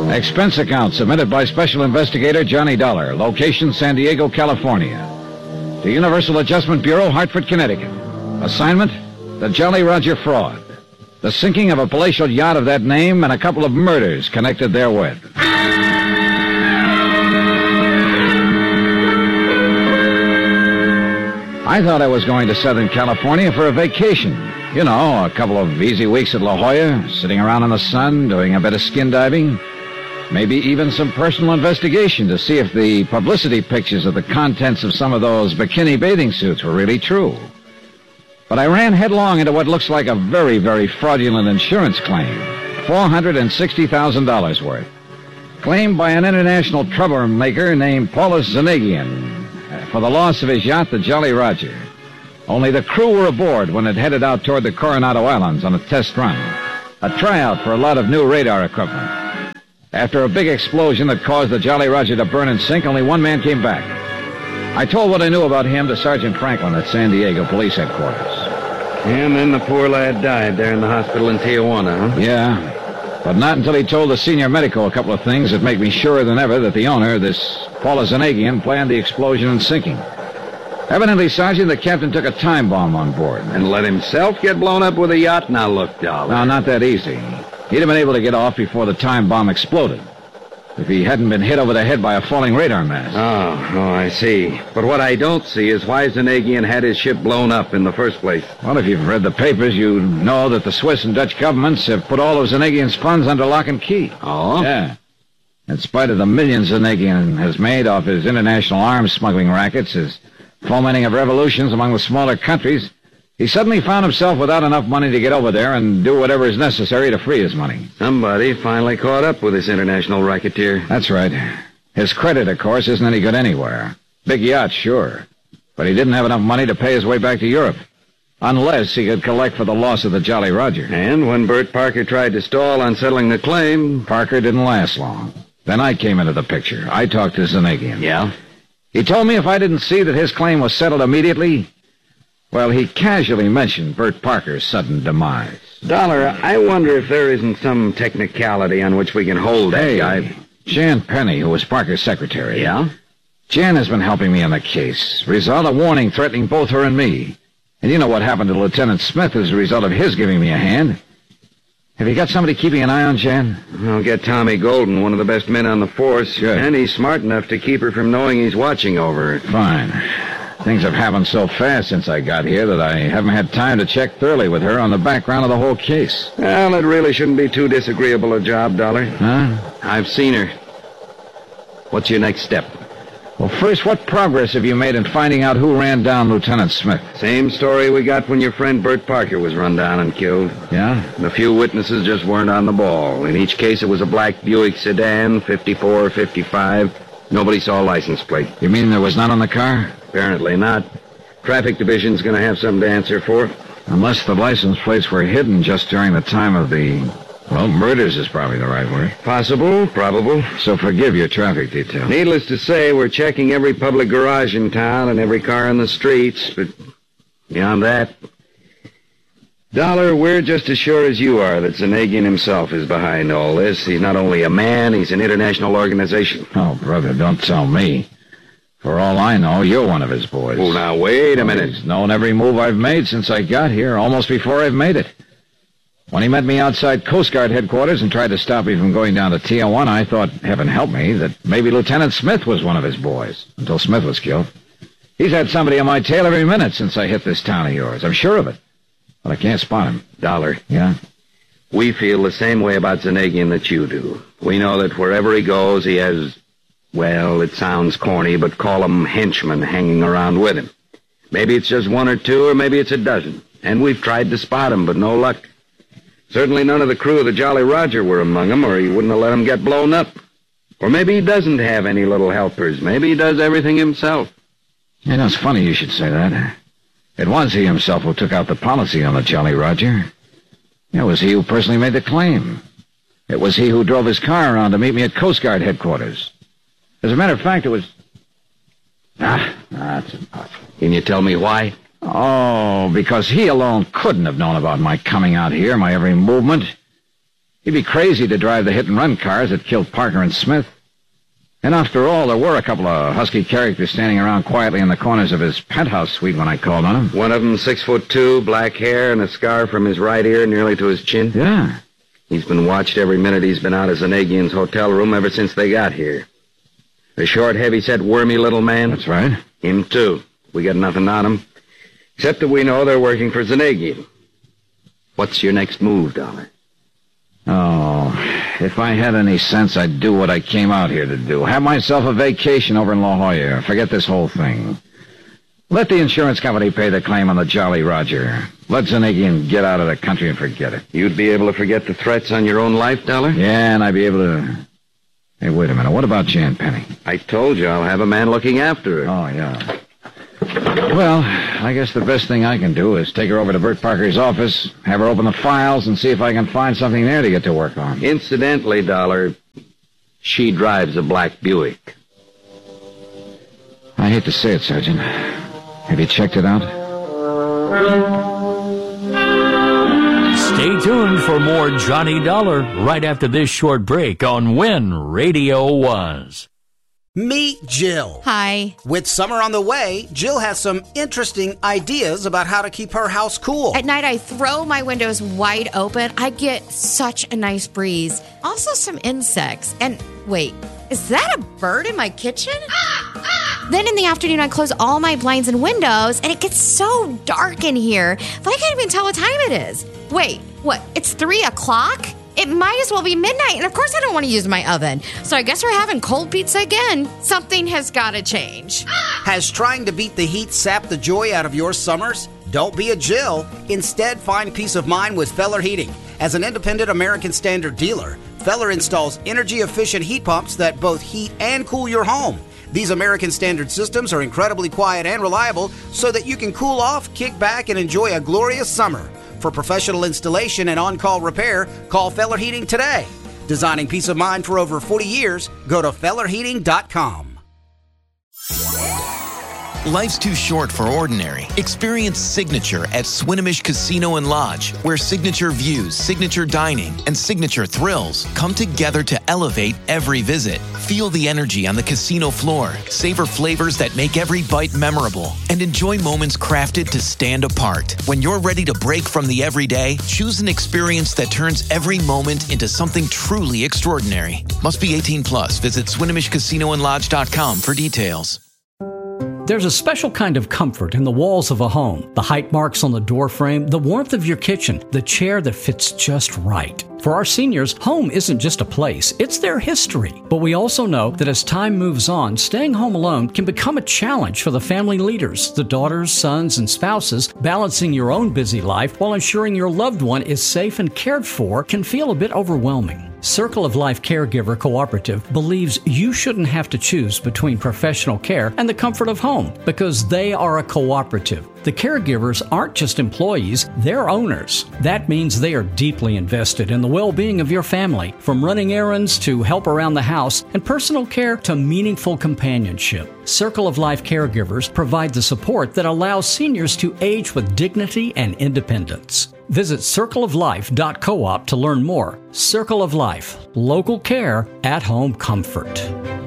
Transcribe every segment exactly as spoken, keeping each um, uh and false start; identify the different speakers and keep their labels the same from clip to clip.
Speaker 1: Expense account submitted by Special Investigator Johnny Dollar. Location, San Diego, California. To Universal Adjustment Bureau, Hartford, Connecticut. Assignment, the Jolly Roger fraud. The sinking of a palatial yacht of that name and a couple of murders connected therewith. I thought I was going to Southern California for a vacation. You know, a couple of easy weeks at La Jolla, sitting around in the sun, doing a bit of skin diving. Maybe even some personal investigation to see if the publicity pictures of the contents of some of those bikini bathing suits were really true. But I ran headlong into what looks like a very, very fraudulent insurance claim. four hundred sixty thousand dollars worth. Claimed by an international troublemaker named Paulus Zanagian for the loss of his yacht, the Jolly Roger. Only the crew were aboard when it headed out toward the Coronado Islands on a test run. A tryout for a lot of new radar equipment. After a big explosion that caused the Jolly Roger to burn and sink, only one man came back. I told what I knew about him to Sergeant Franklin at San Diego Police Headquarters.
Speaker 2: And then the poor lad died there in the hospital in Tijuana, huh?
Speaker 1: Yeah, but not until he told the senior medico a couple of things that make me surer than ever that the owner, this Paulus Zanagian, planned the explosion and sinking. Evidently, Sergeant, the captain took a time bomb on board.
Speaker 2: And let himself get blown up with a yacht? Now, look, Dollar.
Speaker 1: No, not that easy. He'd have been able to get off before the time bomb exploded. If he hadn't been hit over the head by a falling radar mast.
Speaker 2: Oh, oh, I see. But what I don't see is why Zanagian had his ship blown up in the first place.
Speaker 1: Well, if you've read the papers, you know that the Swiss and Dutch governments have put all of Zanagian's funds under lock and key.
Speaker 2: Oh?
Speaker 1: Yeah. In spite of the millions Zanagian has made off his international arms smuggling rackets, his fomenting of revolutions among the smaller countries, he suddenly found himself without enough money to get over there and do whatever is necessary to free his money.
Speaker 2: Somebody finally caught up with this international racketeer.
Speaker 1: That's right. His credit, of course, isn't any good anywhere. Big yacht, sure. But he didn't have enough money to pay his way back to Europe. Unless he could collect for the loss of the Jolly Roger.
Speaker 2: And when Bert Parker tried to stall on settling the claim...
Speaker 1: Parker didn't last long. Then I came into the picture. I talked to Zanagian.
Speaker 2: Yeah?
Speaker 1: He told me if I didn't see that his claim was settled immediately... Well, he casually mentioned Bert Parker's sudden demise.
Speaker 2: Dollar, I wonder if there isn't some technicality on which we can hold that
Speaker 1: hey,
Speaker 2: guy.
Speaker 1: Jan Penny, who was Parker's secretary.
Speaker 2: Yeah?
Speaker 1: Jan has been helping me on the case. Result, a warning threatening both her and me. And you know what happened to Lieutenant Smith as a result of his giving me a hand. Have you got somebody keeping an eye on Jan?
Speaker 2: I'll get Tommy Golden, one of the best men on the force.
Speaker 1: Good.
Speaker 2: And he's smart enough to keep her from knowing he's watching over her.
Speaker 1: Fine. Things have happened so fast since I got here that I haven't had time to check thoroughly with her on the background of the whole case.
Speaker 2: Well, it really shouldn't be too disagreeable a job, Dollar.
Speaker 1: Huh?
Speaker 2: I've seen her. What's your next step?
Speaker 1: Well, first, what progress have you made in finding out who ran down Lieutenant Smith?
Speaker 2: Same story we got when your friend Bert Parker was run down and killed.
Speaker 1: Yeah?
Speaker 2: The few witnesses just weren't on the ball. In each case, it was a black Buick sedan, fifty-four, fifty-five. Nobody saw a license plate.
Speaker 1: You mean there was none on the car?
Speaker 2: Apparently not. Traffic Division's going to have something to answer for.
Speaker 1: Unless the license plates were hidden just during the time of the... Well, murders is probably the right word.
Speaker 2: Possible, probable.
Speaker 1: So forgive your traffic detail.
Speaker 2: Needless to say, we're checking every public garage in town and every car in the streets, but beyond that... Dollar, we're just as sure as you are that Zanagian himself is behind all this. He's not only a man, he's an international organization.
Speaker 1: Oh, brother, don't tell me. For all I know, you're one of his boys.
Speaker 2: Oh, now, wait a minute.
Speaker 1: He's known every move I've made since I got here, almost before I've made it. When he met me outside Coast Guard headquarters and tried to stop me from going down to Tijuana, I thought, heaven help me, that maybe Lieutenant Smith was one of his boys, until Smith was killed. He's had somebody on my tail every minute since I hit this town of yours. I'm sure of it. But I can't spot him.
Speaker 2: Dollar.
Speaker 1: Yeah?
Speaker 2: We feel the same way about Zanagian that you do. We know that wherever he goes, he has, well, it sounds corny, but call them henchmen hanging around with him. Maybe it's just one or two, or maybe it's a dozen. And we've tried to spot him, but no luck. Certainly none of the crew of the Jolly Roger were among them, or he wouldn't have let them get blown up. Or maybe he doesn't have any little helpers. Maybe he does everything himself.
Speaker 1: You know, it's funny you should say that. It was he himself who took out the policy on the Jolly Roger. It was he who personally made the claim. It was he who drove his car around to meet me at Coast Guard headquarters. As a matter of fact, it was... Ah, that's enough.
Speaker 2: Can you tell me why?
Speaker 1: Oh, because he alone couldn't have known about my coming out here, my every movement. He'd be crazy to drive the hit-and-run cars that killed Parker and Smith. And after all, there were a couple of husky characters standing around quietly in the corners of his penthouse suite when I called on him.
Speaker 2: One of them six foot two, black hair, and a scar from his right ear nearly to his chin.
Speaker 1: Yeah.
Speaker 2: He's been watched every minute he's been out of Zanagian's hotel room ever since they got here. The short, heavy-set, wormy little man.
Speaker 1: That's right.
Speaker 2: Him, too. We got nothing on him, except that we know they're working for Zanagian. What's your next move, Dollar?
Speaker 1: Oh, if I had any sense, I'd do what I came out here to do. Have myself a vacation over in La Jolla. Forget this whole thing. Let the insurance company pay the claim on the Jolly Roger. Let Zanagian get out of the country and forget it.
Speaker 2: You'd be able to forget the threats on your own life, Dollar?
Speaker 1: Yeah, and I'd be able to... Hey, wait a minute. What about Jan Penny?
Speaker 2: I told you I'll have a man looking after her.
Speaker 1: Oh, yeah. Well, I guess the best thing I can do is take her over to Bert Parker's office, have her open the files, and see if I can find something there to get to work on.
Speaker 2: Incidentally, Dollar, she drives a black Buick.
Speaker 1: I hate to say it, Sergeant. Have you checked it out?
Speaker 3: Stay tuned for more Johnny Dollar right after this short break on When Radio Was.
Speaker 4: Meet Jill.
Speaker 5: Hi.
Speaker 4: With summer on the way, Jill has some interesting ideas about how to keep her house cool.
Speaker 5: At night, I throw my windows wide open. I get such a nice breeze. Also, some insects. And wait, is that a bird in my kitchen? Then in the afternoon, I close all my blinds and windows, and it gets so dark in here that I can't even tell what time it is. Wait, what? It's three o'clock? It might as well be midnight, and of course I don't want to use my oven. So I guess we're having cold pizza again. Something has got to change.
Speaker 4: Has trying to beat the heat sapped the joy out of your summers? Don't be a Jill. Instead, find peace of mind with Feller Heating. As an independent American Standard dealer, Feller installs energy-efficient heat pumps that both heat and cool your home. These American Standard systems are incredibly quiet and reliable so that you can cool off, kick back, and enjoy a glorious summer. For professional installation and on-call repair, call Feller Heating today. Designing peace of mind for over forty years, go to feller heating dot com.
Speaker 6: Life's too short for ordinary. Experience Signature at Swinomish Casino and Lodge, where signature views, signature dining, and signature thrills come together to elevate every visit. Feel the energy on the casino floor, savor flavors that make every bite memorable, and enjoy moments crafted to stand apart. When you're ready to break from the everyday, choose an experience that turns every moment into something truly extraordinary. Must be eighteen plus. Visit Swinomish Casino and Lodge dot com for details.
Speaker 7: There's a special kind of comfort in the walls of a home. The height marks on the door frame, the warmth of your kitchen, the chair that fits just right. For our seniors, home isn't just a place, it's their history. But we also know that as time moves on, staying home alone can become a challenge for the family leaders, the daughters, sons, and spouses. Balancing your own busy life while ensuring your loved one is safe and cared for can feel a bit overwhelming. Circle of Life Caregiver Cooperative believes you shouldn't have to choose between professional care and the comfort of home because they are a cooperative. The caregivers aren't just employees, they're owners. That means they are deeply invested in the well-being of your family, from running errands to help around the house and personal care to meaningful companionship. Circle of Life Caregivers provide the support that allows seniors to age with dignity and independence. Visit circle of life dot coop to learn more. Circle of Life, local care, at-home comfort.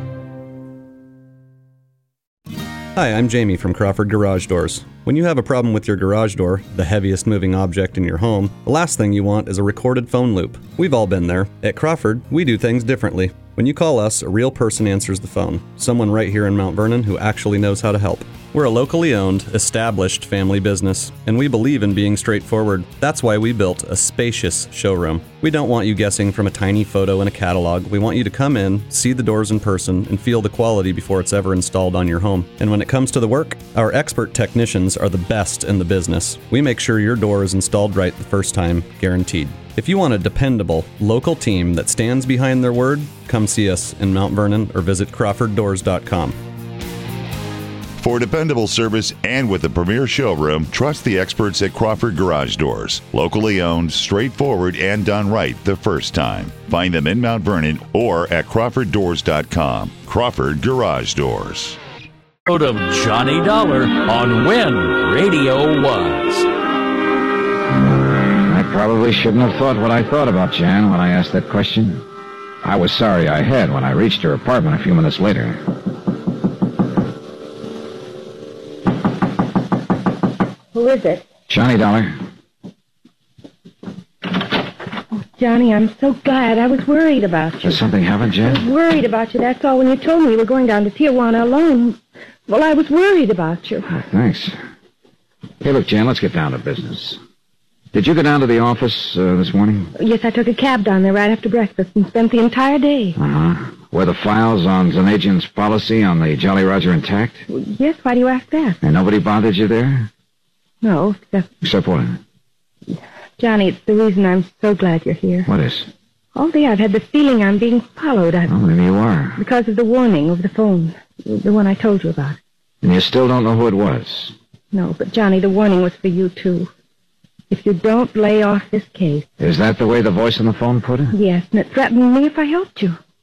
Speaker 8: Hi, I'm Jamie from Crawford Garage Doors. When you have a problem with your garage door, the heaviest moving object in your home, the last thing you want is a recorded phone loop. We've all been there. At Crawford, we do things differently. When you call us, a real person answers the phone. Someone right here in Mount Vernon who actually knows how to help. We're a locally owned, established family business, and we believe in being straightforward. That's why we built a spacious showroom. We don't want you guessing from a tiny photo in a catalog. We want you to come in, see the doors in person, and feel the quality before it's ever installed on your home. And when it comes to the work, our expert technicians are the best in the business. We make sure your door is installed right the first time, guaranteed. If you want a dependable, local team that stands behind their word, come see us in Mount Vernon or visit crawford doors dot com.
Speaker 9: For dependable service and with a premier showroom, trust the experts at Crawford Garage Doors. Locally owned, straightforward, and done right the first time. Find them in Mount Vernon or at crawford doors dot com. Crawford Garage Doors.
Speaker 3: Out of Johnny Dollar on When Radio Was.
Speaker 1: I probably probably shouldn't have thought what I thought about Jan when I asked that question. I was sorry I had when I reached her apartment a few minutes later.
Speaker 10: Who is it?
Speaker 1: Johnny Dollar.
Speaker 10: Oh, Johnny, I'm so glad. I was worried about you.
Speaker 1: Has something happened, Jan?
Speaker 10: I was worried about you, that's all. When you told me you were going down to Tijuana alone, well, I was worried about you.
Speaker 1: Oh, thanks. Hey, look, Jan, let's get down to business. Did you go down to the office uh, this morning?
Speaker 10: Yes, I took a cab down there right after breakfast and spent the entire day.
Speaker 1: Uh-huh. Were the files on Zanagian's policy on the Jolly Roger intact?
Speaker 10: Yes, why do you ask that?
Speaker 1: And nobody bothered you there?
Speaker 10: No, except...
Speaker 1: Except what?
Speaker 10: Johnny, it's the reason I'm so glad you're here.
Speaker 1: What is?
Speaker 10: All day I've had the feeling I'm being followed. I...
Speaker 1: Oh, maybe you are.
Speaker 10: Because of the warning over the phone. The one I told you about.
Speaker 1: And you still don't know who it was?
Speaker 10: No, but Johnny, the warning was for you, too. If you don't lay off this case...
Speaker 1: Is that the way the voice on the phone put it?
Speaker 10: Yes, and it threatened me if I helped you.